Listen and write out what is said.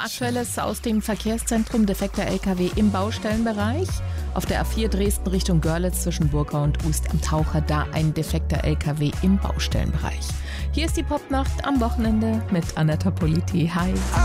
Aktuelles aus dem Verkehrszentrum: defekter LKW im Baustellenbereich. Auf der A4 Dresden Richtung Görlitz zwischen Burgau und Ust am Taucher, da ein defekter LKW im Baustellenbereich. Hier ist die Popnacht am Wochenende mit Anetta Politi. Hi.